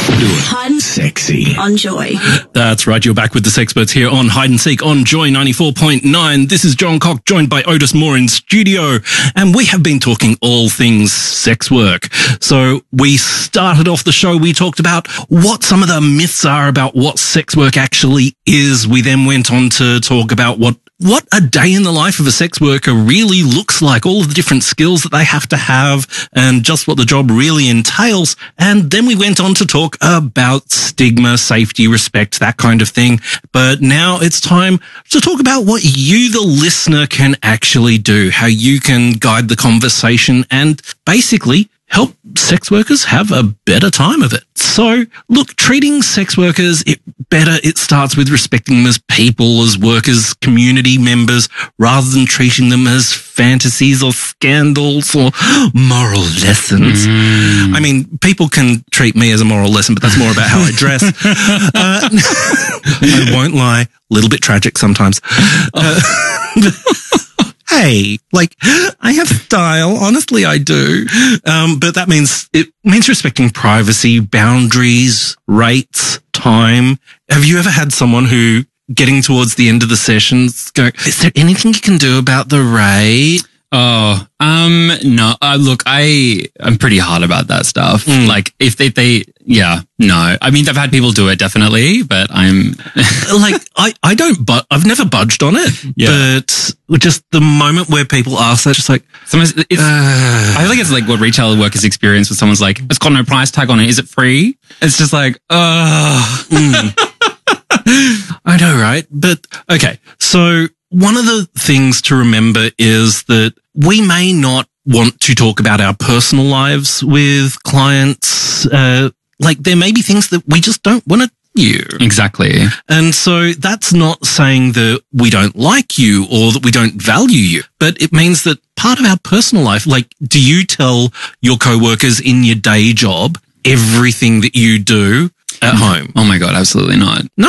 Hide and Sexy. on Joy. That's right. You're back with the Sexperts here on Hide and Seek on Joy 94.9. This is John Cock, joined by Otis Moore in studio. And we have been talking all things sex work. So we started off the show. We talked about what some of the myths are about what sex work actually is. We then went on to talk about what a day in the life of a sex worker really looks like, all of the different skills that they have to have, and just what the job really entails. And then we went on to talk about stigma, safety, respect, that kind of thing. But now it's time to talk about what you, the listener, can actually do, how you can guide the conversation and basically help sex workers have a better time of it. So, look, treating sex workers it starts with respecting them as people, as workers, community members, rather than treating them as fantasies or scandals or moral lessons. I mean, people can treat me as a moral lesson, but that's more about how I dress. I won't lie, a little bit tragic sometimes. Hey, like, I have style. Honestly, I do. But it means respecting privacy, boundaries, rates, time. Have you ever had someone who, getting towards the end of the sessions, go, is there anything you can do about the rate? Oh, no. Look, I'm pretty hard about that stuff. Like, if they, yeah, no. I mean, I've had people do it, definitely, but I'm like, I don't, but I've never budged on it. Yeah. But just the moment where people ask that, just like, sometimes I feel like it's like what retail workers experience when someone's like, it's got no price tag on it. Is it free? It's just like, I know, right? But okay. So one of the things to remember is that we may not want to talk about our personal lives with clients. Like there may be things that we just don't want to you. Exactly. And so that's not saying that we don't like you or that we don't value you, but it means that part of our personal life, like, do you tell your coworkers in your day job everything that you do at home? Oh my God, absolutely not. No,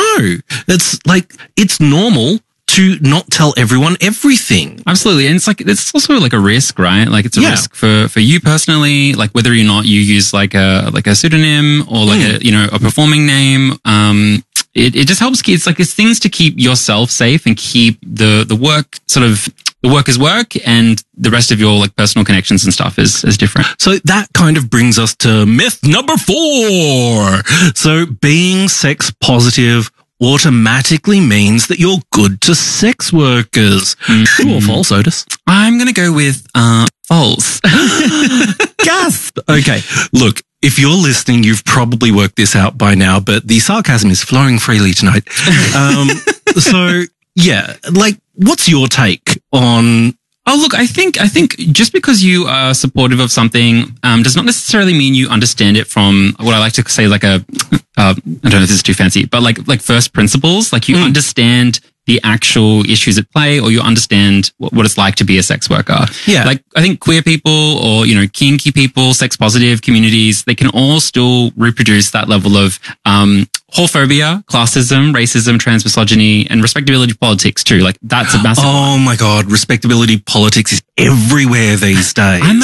it's normal to not tell everyone everything. Absolutely. And it's also like a risk, right? Like it's a risk for you personally, like whether or not you use like a pseudonym or like a performing name. It just helps it's things to keep yourself safe and keep the work the work is work and the rest of your like personal connections and stuff is different. So that kind of brings us to myth number 4. So being sex positive automatically means that you're good to sex workers. True or false, Otis? I'm going to go with false. Gasp! Okay, look, if you're listening, you've probably worked this out by now, but the sarcasm is flowing freely tonight. So, yeah, like, what's your take on... Oh, look, I think just because you are supportive of something does not necessarily mean you understand it from what I like to say, like I don't know if this is too fancy, but like first principles, like you understand the actual issues at play, or you understand what it's like to be a sex worker. Yeah. Like I think queer people or, kinky people, sex positive communities, they can all still reproduce that level of, whorephobia, classism, racism, transmisogyny, and respectability politics too. Like that's a massive one. My God, respectability politics is everywhere these days. I'm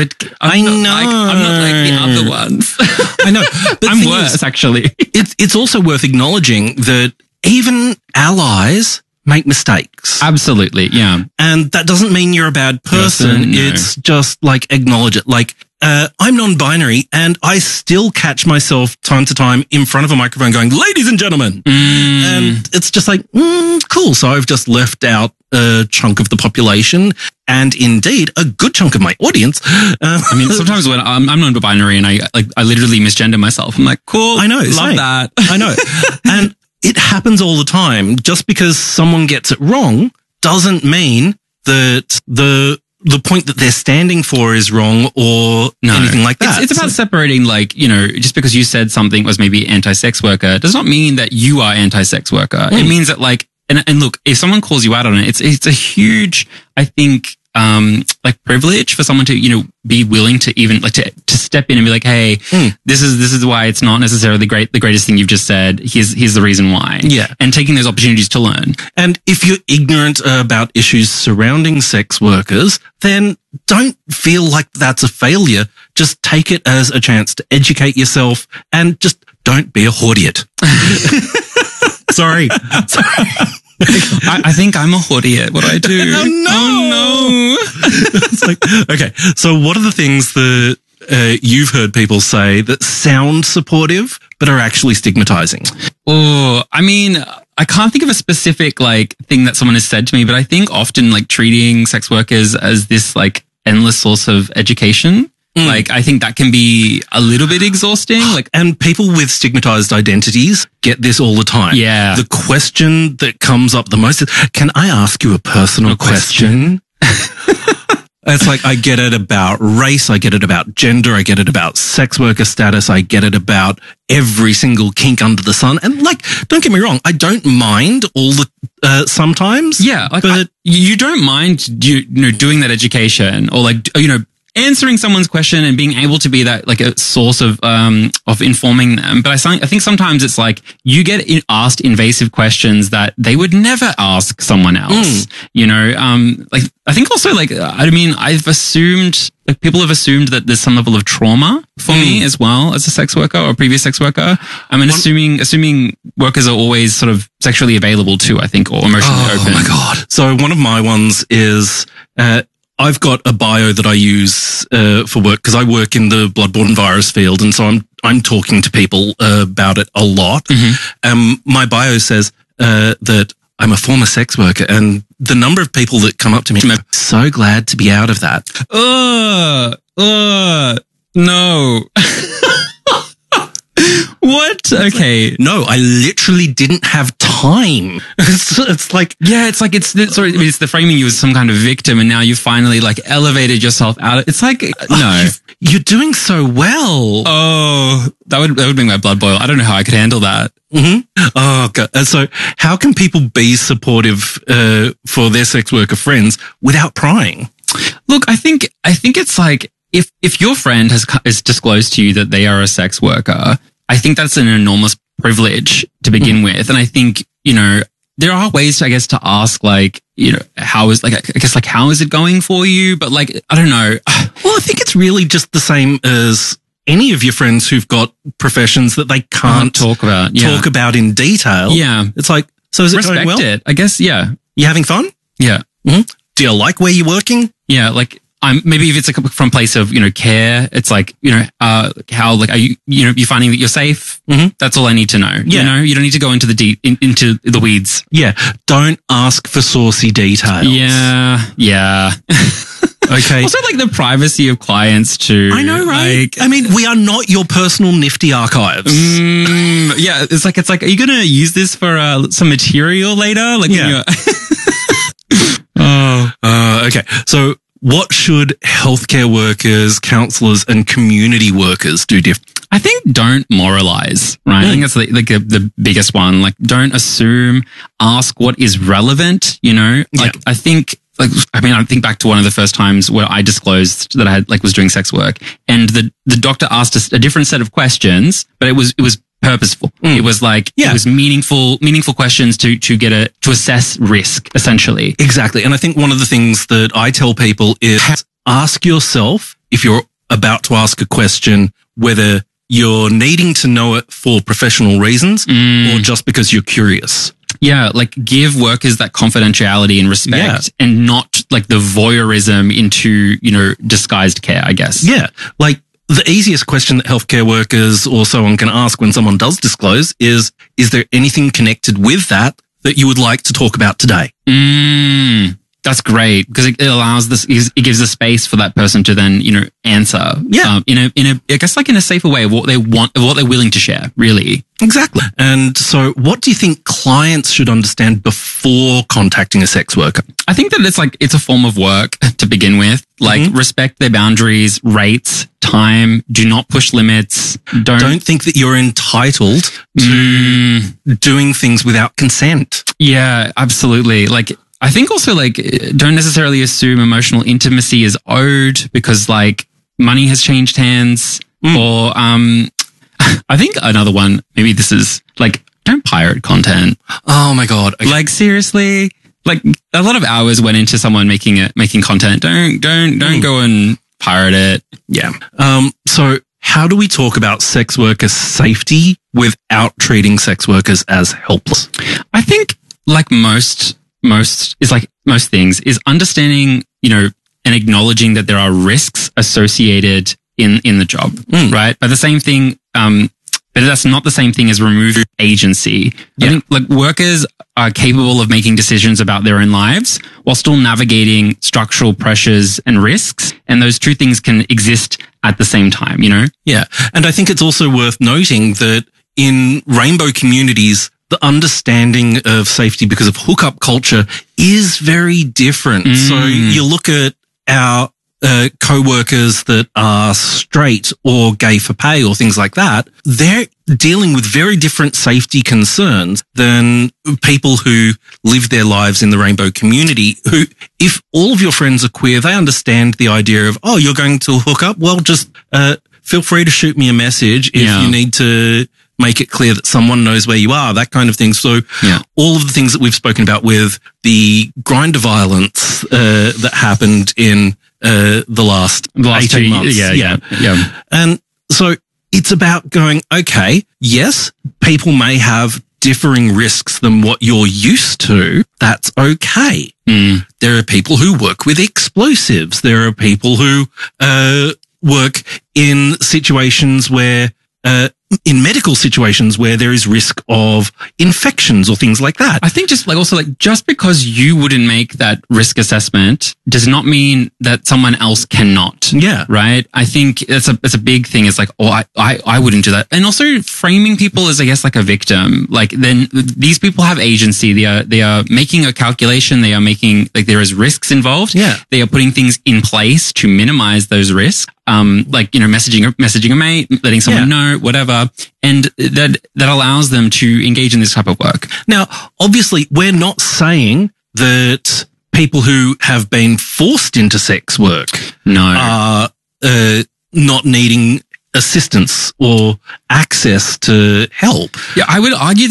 not like the other ones. I know. But I'm worse, actually. It's also worth acknowledging that even allies make mistakes. Absolutely, yeah. And that doesn't mean you're a bad person. No. It's just like acknowledge it. Like, I'm non-binary and I still catch myself time to time in front of a microphone going, ladies and gentlemen. And it's just like, cool. So I've just left out a chunk of the population and indeed a good chunk of my audience. I mean, sometimes when I'm non-binary and I literally misgender myself, I'm like, cool. I know. Love same. that. I know. And it happens all the time. Just because someone gets it wrong doesn't mean that the point that they're standing for is wrong or anything like that. It's about separating, like, just because you said something was maybe anti-sex worker does not mean that you are anti-sex worker. It means that like, and look, if someone calls you out on it, it's a huge, I think, like privilege for someone to, be willing to even like to step in and be like, hey, this is why it's not necessarily the greatest thing you've just said. Here's the reason why. Yeah. And taking those opportunities to learn. And if you're ignorant about issues surrounding sex workers, then don't feel like that's a failure. Just take it as a chance to educate yourself and just don't be a hordiot. Sorry. I think I'm a hordiot. What do I do? Oh, no. It's like, okay. So what are the things that you've heard people say that sound supportive but are actually stigmatizing? Oh, I mean, I can't think of a specific like thing that someone has said to me, but I think often like treating sex workers as this like endless source of education. Like, I think that can be a little bit exhausting. Like, and people with stigmatized identities get this all the time. Yeah. The question that comes up the most is, can I ask you a personal question? It's like, I get it about race. I get it about gender. I get it about sex worker status. I get it about every single kink under the sun. And like, don't get me wrong. I don't mind all the, sometimes. Yeah. Like, but you don't mind, doing that education or like, answering someone's question and being able to be that like a source of informing them. But I think sometimes it's like you get asked invasive questions that they would never ask someone else. Like I think also like, I mean, I've assumed like people have assumed that there's some level of trauma for me as well as a sex worker or previous sex worker. I mean, assuming workers are always sort of sexually available too, I think, or emotionally open. Oh my God. So one of my ones is, I've got a bio that I use for work because I work in the bloodborne virus field, and so I'm talking to people about it a lot. My bio says that I'm a former sex worker, and the number of people that come up to me, I'm so glad to be out of that. No. What? Okay. No, I literally didn't have time. It's like, yeah, it's like, it's the framing you as some kind of victim, and now you finally like elevated yourself out. It's like, no. You're doing so well. Oh, that would make my blood boil. I don't know how I could handle that. Oh, God. So how can people be supportive, for their sex worker friends without prying? Look, I think it's like, if your friend has disclosed to you that they are a sex worker, I think that's an enormous privilege to begin with. And I think, there are ways, I guess, to ask like, how is it going for you? But like, I don't know. Well, I think it's really just the same as any of your friends who've got professions that they can't talk about in detail. Yeah. It's like, so is it respect going well? It, I guess. Yeah. You having fun? Yeah. Mm-hmm. Do you like where you're working? Yeah. Like, maybe if it's from a place of, care, it's like, how, like, are you finding that you're safe? That's all I need to know. Yeah. You don't need to go into into the weeds. Yeah. Don't ask for saucy details. Yeah. Yeah. Okay. Also, like the privacy of clients too. I know, right? Like, I mean, we are not your personal nifty archives. Yeah. It's like, are you going to use this for some material later? Like, yeah. Okay. So, what should healthcare workers, counselors, and community workers do different? I think don't moralize, right? I think that's the biggest one. Like, don't assume, ask what is relevant, Like, I think, I think back to one of the first times where I disclosed that I had, was doing sex work, and the doctor asked us a different set of questions, but it was purposeful. It was like, it was meaningful questions to assess risk, essentially. Exactly. And I think one of the things that I tell people is ask yourself, if you're about to ask a question, whether you're needing to know it for professional reasons or just because you're curious. Yeah, like give workers that confidentiality and respect and not like the voyeurism into, disguised care, I guess. Yeah. Like, the easiest question that healthcare workers or so on can ask when someone does disclose is there anything connected with that you would like to talk about today? That's great because it allows it gives a space for that person to then, answer. Yeah. I guess like in a safer way of what they want, of what they're willing to share, really. Exactly. And so what do you think clients should understand before contacting a sex worker? I think that it's a form of work to begin with. Like respect their boundaries, rates, time, do not push limits. Don't think that you're entitled to doing things without consent. Yeah, absolutely. Like, I think also don't necessarily assume emotional intimacy is owed because money has changed hands or, I think another one, maybe this is don't pirate content. Oh my God. Okay. Seriously, a lot of hours went into someone making content. Don't go and pirate it. Yeah. So how do we talk about sex worker safety without treating sex workers as helpless? I think like most things is understanding, and acknowledging that there are risks associated in the job, right? But the same thing, but that's not the same thing as removing agency. Yeah. I think like workers are capable of making decisions about their own lives while still navigating structural pressures and risks. And those two things can exist at the same time, Yeah. And I think it's also worth noting that in rainbow communities, the understanding of safety because of hookup culture is very different. So you look at our co-workers that are straight or gay for pay or things like that, they're dealing with very different safety concerns than people who live their lives in the rainbow community, who, if all of your friends are queer, they understand the idea of, oh, you're going to hook up? Well, just feel free to shoot me a message if you need to make it clear that someone knows where you are, that kind of thing. So all of the things that we've spoken about with the Grindr violence that happened in the last 18 months. Yeah. And so it's about going, okay, yes, people may have differing risks than what you're used to. That's okay. There are people who work with explosives. There are people who work in situations where in medical situations where there is risk of infections or things like that. I think just because you wouldn't make that risk assessment does not mean that someone else cannot. Yeah. Right. I think it's a big thing. It's like, oh, I wouldn't do that. And also framing people as, I guess, like a victim. Like then these people have agency. They are making a calculation. They are making, like, there is risks involved. Yeah. They are putting things in place to minimize those risks. Messaging a mate, letting someone know, whatever. And that allows them to engage in this type of work. Now, obviously, we're not saying that people who have been forced into sex work are not needing assistance or access to help. Yeah, I would argue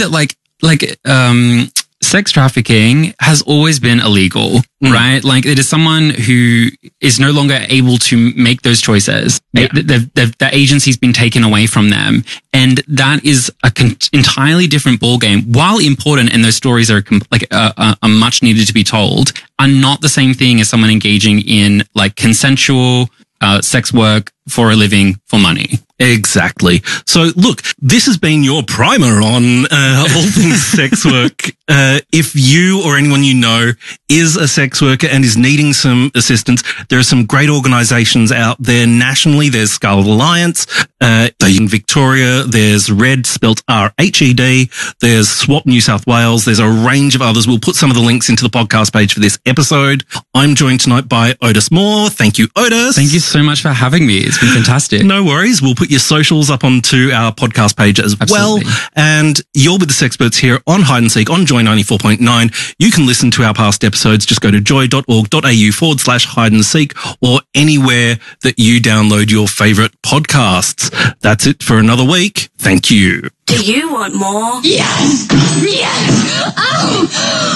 that sex trafficking has always been illegal, right? Like it is someone who is no longer able to make those choices. Yeah. The agency's been taken away from them. And that is entirely different ballgame. While important, and those stories are much needed to be told, are not the same thing as someone engaging in like consensual sex work for a living for money. Exactly. So look, this has been your primer on all things sex work. If you or anyone you know is a sex worker and is needing some assistance, there are some great organizations out there nationally. There's Scarlet Alliance. In Victoria, there's RED, spelt RHED. There's SWAP New South Wales. There's a range of others. We'll put some of the links into the podcast page for this episode. I'm joined tonight by Otis Moore. Thank you, Otis. Thank you so much for having me. It's been fantastic. No worries. We'll put your socials up onto our podcast page as well. And you're with the Sexperts here on Hide and Seek on Joy 94.9. You can listen to our past episodes. Just go to joy.org.au/hide and seek or anywhere that you download your favorite podcasts. That's it for another week. Thank you. Do you want more? Yes! Yes! Oh!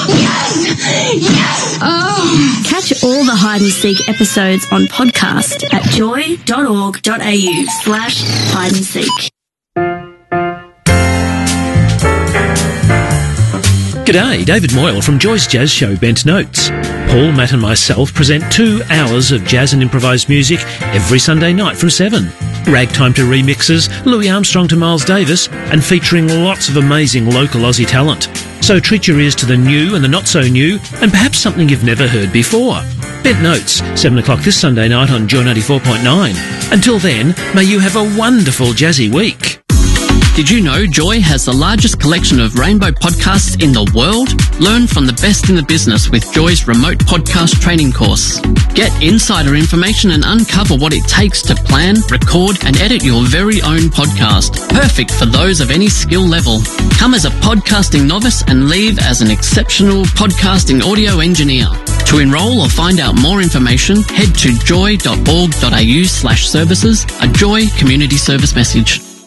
Yes! Yes! Oh! Catch all the Hide and Seek episodes on podcast at joy.org.au/hide and seek. G'day, David Moyle from Joy's Jazz Show Bent Notes. Paul, Matt and myself present 2 hours of jazz and improvised music every Sunday night from 7. Ragtime to remixes, Louis Armstrong to Miles Davis, and featuring lots of amazing local Aussie talent. So treat your ears to the new and the not so new, and perhaps something you've never heard before. Bent Notes, 7 o'clock this Sunday night on Joy 94.9. Until then, may you have a wonderful jazzy week. Did you know Joy has the largest collection of rainbow podcasts in the world? Learn from the best in the business with Joy's remote podcast training course. Get insider information and uncover what it takes to plan, record, and edit your very own podcast. Perfect for those of any skill level. Come as a podcasting novice and leave as an exceptional podcasting audio engineer. To enrol or find out more information, head to joy.org.au/services, a Joy community service message.